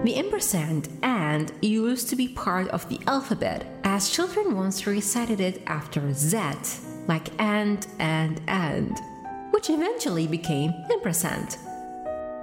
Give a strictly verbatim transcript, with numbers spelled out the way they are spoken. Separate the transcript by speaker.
Speaker 1: The ampersand and used to be part of the alphabet, as children once recited it after Z, like and, and, and, which eventually became ampersand.